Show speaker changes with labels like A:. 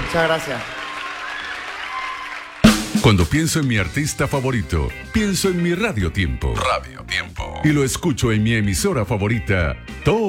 A: Muchas gracias.
B: Cuando pienso en mi artista favorito, pienso en mi Radio Tiempo. Radio Tiempo. Y lo escucho en mi emisora favorita todo